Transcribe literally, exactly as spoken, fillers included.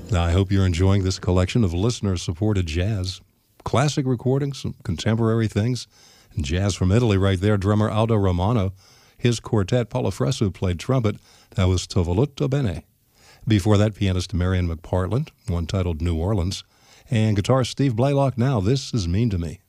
I hope you're enjoying this collection of listener-supported jazz. Classic recordings, some contemporary things, and jazz from Italy right there. Drummer Aldo Romano, his quartet, Paolo Fresu played trumpet. That was T'ho voluto bene. Before that, pianist Marion McPartland, one titled New Orleans. And guitarist Steve Blaylock, Now This Is Mean to Me.